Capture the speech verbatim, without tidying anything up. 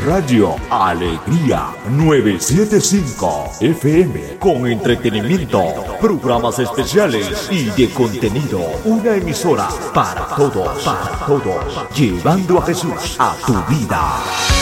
Radio Alegría novecientos setenta y cinco F M, con entretenimiento, programas especiales y de contenido. Una emisora para todos, para todos, llevando a Jesús a tu vida.